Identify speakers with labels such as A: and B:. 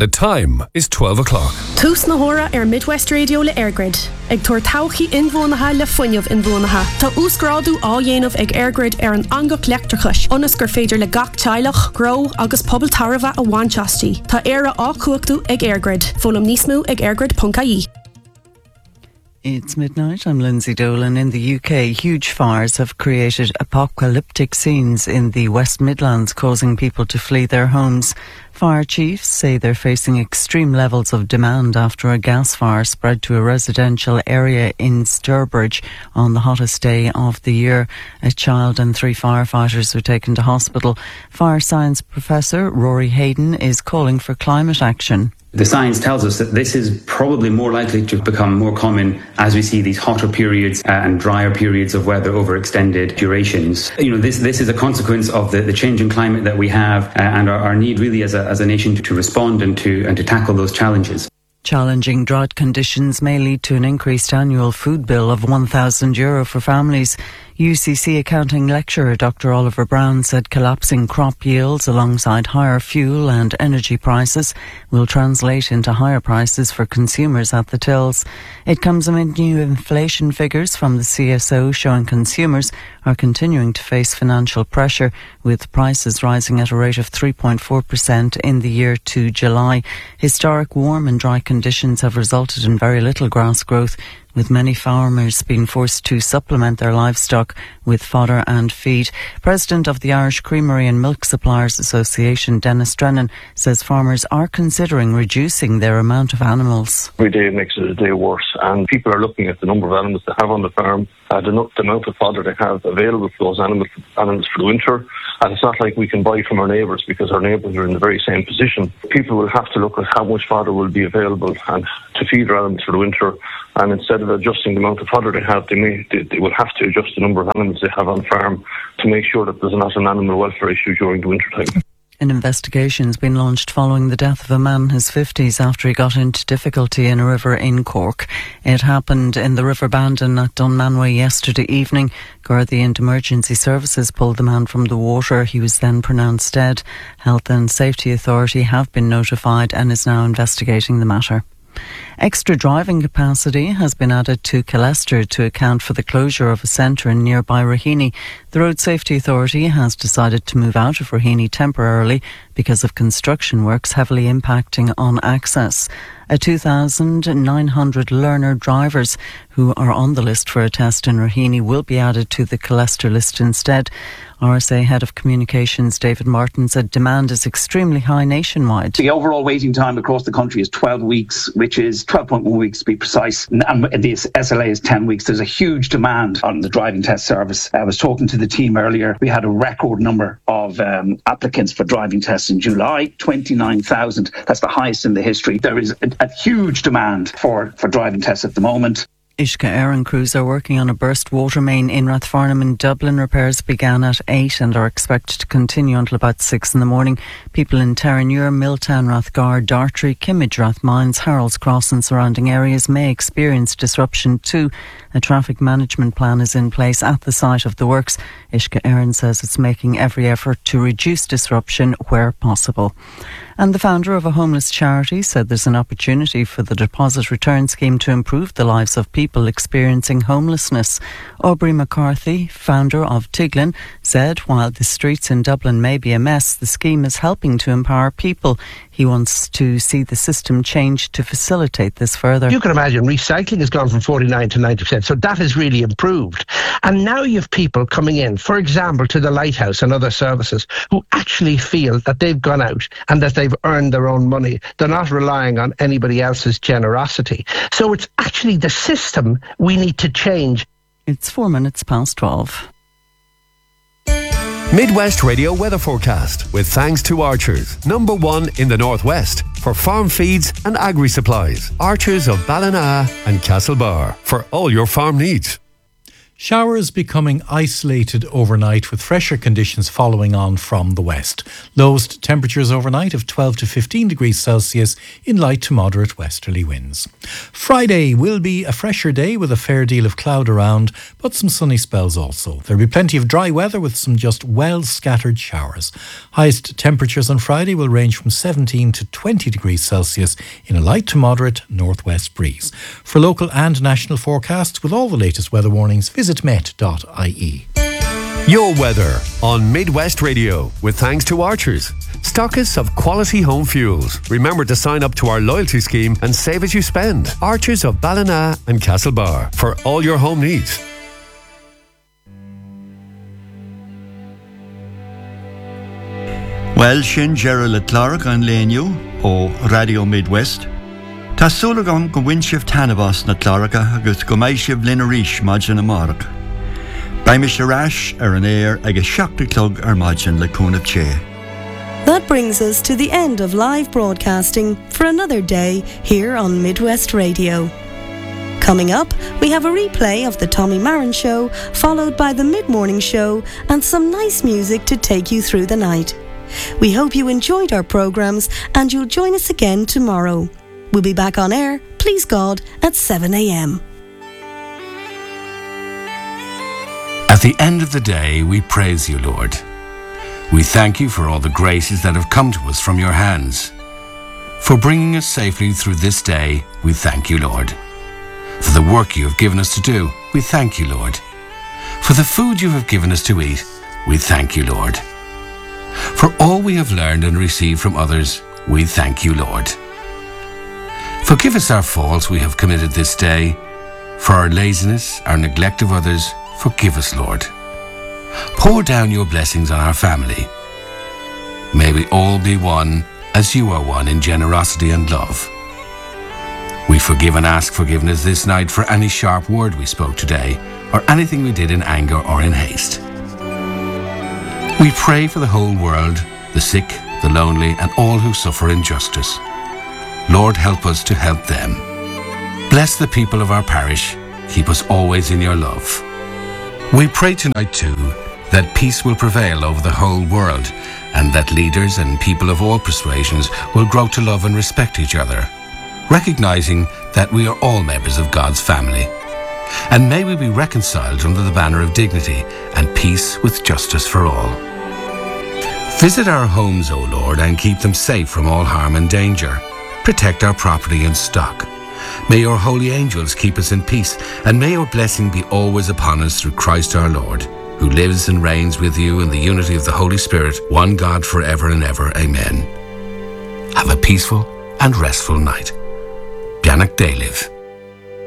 A: The time is 12 o'clock.
B: Tús na hora Midwest Radio le Airgrid. Ag tuair tauchaí inmhónatha le fuinneamh inmhónatha. Tá úsgrádu á dhéanamh ag Airgrid an angach leachtarchais. Ionas gur féidir le gach teilech, grow agus pobl tarva a bhainteastí. Tá éire á cuachtaú ag Airgrid. Fólam níos mó ag airgrid.ie.
C: It's midnight. I'm Lindsay Dolan. In the UK, huge fires have created apocalyptic scenes in the West Midlands, causing people to flee their homes. Fire chiefs say they're facing extreme levels of demand after a gas fire spread to a residential area in Sturbridge on the hottest day of the year. A child and 3 firefighters were taken to hospital. Fire science professor Rory Hayden is calling for climate action.
D: The science tells us that this is probably more likely to become more common as we see these hotter periods and drier periods of weather over extended durations. This is a consequence of the changing climate that we have and our need really as a nation to respond and to tackle those challenges.
C: Challenging drought conditions may lead to an increased annual food bill of €1,000 for families. UCC accounting lecturer Dr. Oliver Brown said collapsing crop yields alongside higher fuel and energy prices will translate into higher prices for consumers at the tills. It comes amid new inflation figures from the CSO showing consumers are continuing to face financial pressure, with prices rising at a rate of 3.4% in the year to July. Historic warm and dry conditions have resulted in very little grass growth, with many farmers being forced to supplement their livestock with fodder and feed. President of the Irish Creamery and Milk Suppliers Association, Dennis Drennan, says farmers are considering reducing their amount of animals.
E: Every day makes it a day worse, and people are looking at the number of animals they have on the farm, the amount of fodder they have available for those animals for the winter. And it's not like we can buy from our neighbours because our neighbours are in the very same position. People will have to look at how much fodder will be available and to feed their animals for the winter. And instead of adjusting the amount of fodder they have, they will have to adjust the number of animals they have on farm to make sure that there's not an animal welfare issue during the winter time.
C: An investigation has been launched following the death of a man in his 50s after he got into difficulty in a river in Cork. It happened in the River Bandon at Dunmanway yesterday evening. Gardaí and emergency services pulled the man from the water. He was then pronounced dead. Health and Safety Authority have been notified and is now investigating the matter. Extra driving capacity has been added to Killester to account for the closure of a centre in nearby Raheny. The Road Safety Authority has decided to move out of Raheny temporarily because of construction works heavily impacting on access. 2,900 learner drivers who are on the list for a test in Raheny will be added to the Killester list instead. RSA Head of Communications David Martin said demand is extremely high nationwide.
F: The overall waiting time across the country is 12 weeks, which is 12.1 weeks to be precise, and the SLA is 10 weeks. There's a huge demand on the driving test service. I was talking to the team earlier. We had a record number of applicants for driving tests in July, 29,000. That's the highest in the history. There is a huge demand for driving tests at the moment.
C: Uisce Éireann crews are working on a burst water main in Rathfarnham in Dublin. Repairs began at 8 and are expected to continue until about 6 in the morning. People in Terranure, Milltown, Rathgar, Dartry, Kimmage, Rathmines, Harold's Cross and surrounding areas may experience disruption too. A traffic management plan is in place at the site of the works. Uisce Éireann says it's making every effort to reduce disruption where possible. And the founder of a homeless charity said there's an opportunity for the deposit return scheme to improve the lives of people experiencing homelessness. Aubrey McCarthy, founder of Tiglin, said while the streets in Dublin may be a mess, the scheme is helping to empower people. He wants to see the system change to facilitate this further.
G: You can imagine recycling has gone from 49 to 90%, so that has really improved. And now you have people coming in, for example, to the Lighthouse and other services who actually feel that they've gone out and that they've earned their own money. They're not relying on anybody else's generosity. So it's actually the system we need to change.
C: It's 4 minutes past 12.
A: Midwest Radio weather forecast with thanks to Archers, #1 in the Northwest for farm feeds and agri-supplies. Archers of Ballina and Castlebar for all your farm needs.
H: Showers becoming isolated overnight with fresher conditions following on from the west. Lowest temperatures overnight of 12 to 15 degrees Celsius in light to moderate westerly winds. Friday will be a fresher day with a fair deal of cloud around, but some sunny spells also. There'll be plenty of dry weather with some just well scattered showers. Highest temperatures on Friday will range from 17 to 20 degrees Celsius in a light to moderate northwest breeze. For local and national forecasts with all the latest weather warnings, visit met.ie.
A: Your weather on Midwest Radio with thanks to Archers, stockists of quality home fuels. Remember to sign up to our loyalty scheme and save as you spend. Archers of Ballina and Castlebar for all your home needs.
I: Well, sin Gerald Clark an léniu ó Radio Midwest. Tá súlagan go bhain sibh tanabas na Claracha agus go mbeidh sibh linn arís maidin na marach. Ba me sé rais an air agus seachta clog maidin le cúnamh té.
J: That brings us to the end of live broadcasting for another day here on Midwest Radio. Coming up, we have a replay of the Tommy Marin Show, followed by the mid-morning show and some nice music to take you through the night. We hope you enjoyed our programmes and you'll join us again tomorrow. We'll be back on air, please God, at 7 a.m.
K: At the end of the day, we praise you, Lord. We thank you for all the graces that have come to us from your hands. For bringing us safely through this day, we thank you, Lord. For the work you have given us to do, we thank you, Lord. For the food you have given us to eat, we thank you, Lord. For all we have learned and received from others, we thank you, Lord. Forgive us our faults we have committed this day. For our laziness, our neglect of others, forgive us, Lord. Pour down your blessings on our family. May we all be one as you are one in generosity and love. We forgive and ask forgiveness this night for any sharp word we spoke today or anything we did in anger or in haste. We pray for the whole world, the sick, the lonely, and all who suffer injustice. Lord, help us to help them. Bless the people of our parish. Keep us always in your love. We pray tonight too that peace will prevail over the whole world and that leaders and people of all persuasions will grow to love and respect each other, recognizing that we are all members of God's family. And may we be reconciled under the banner of dignity and peace with justice for all. Visit our homes, O Lord, and keep them safe from all harm and danger. Protect our property and stock. May your holy angels keep us in peace, and may your blessing be always upon us through Christ our Lord, who lives and reigns with you in the unity of the Holy Spirit, one God forever and ever. Amen. Have a peaceful and restful night. Bianach Daliv.